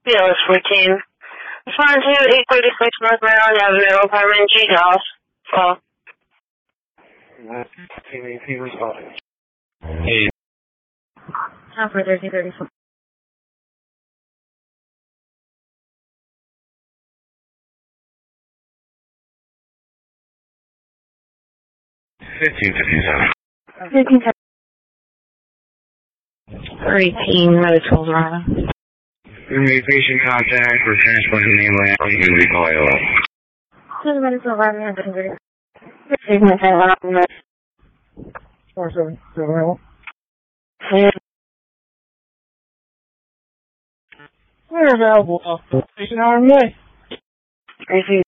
BLS 14. Respond to 836 North Maryland Avenue, apartment G House. Call. Hey. Time for 1334. 1557. 1557. 18, another 12 around. Patient contact for transplant mainland. You can recall AOL. 2 minutes of arriving at the computer. 15 minutes of arriving at 4771. We're available off the station hour away.